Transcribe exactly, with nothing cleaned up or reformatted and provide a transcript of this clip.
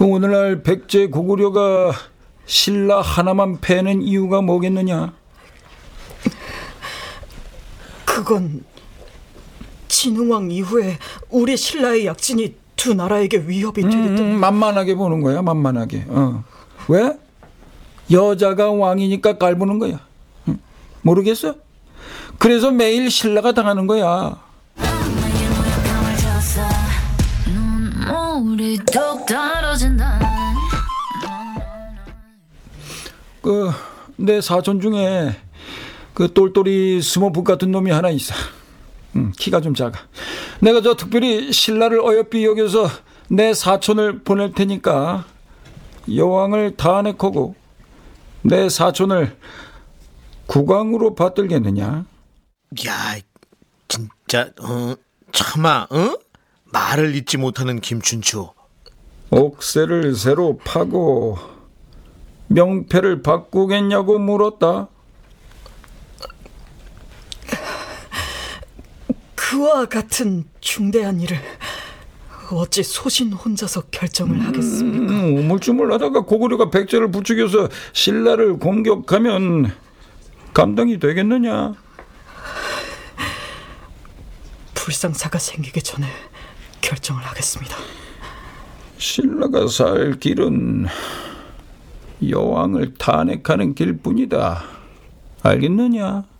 그 오늘날 백제 고구려가 신라 하나만 패는 이유가 뭐겠느냐? 그건 진흥왕 이후에 우리 신라의 약진이 두 나라에게 위협이 되기 때문에. 음, 만만하게 보는 거야, 만만하게. 어. 왜? 여자가 왕이니까 깔보는 거야. 응? 모르겠어? 그래서 매일 신라가 당하는 거야. 그 내 사촌 중에 그 똘똘이 스머프 같은 놈이 하나 있어. 음, 키가 좀 작아. 내가 저 특별히 신라를 어여삐 여겨서 내 사촌을 보낼 테니까 여왕을 탄핵하고 내 사촌을 국왕으로 받들겠느냐? 야, 진짜 어, 참아, 어? 말을 잊지 못하는 김춘추. 옥새를 새로 파고 명패를 바꾸겠냐고 물었다. 그와 같은 중대한 일을 어찌 소신 혼자서 결정을 하겠습니까? 음, 우물쭈물하다가 고구려가 백제를 부추겨서 신라를 공격하면 감당이 되겠느냐? 불상사가 생기기 전에 결정을 하겠습니다. 신라가 살 길은 여왕을 탄핵하는 길뿐이다. 알겠느냐?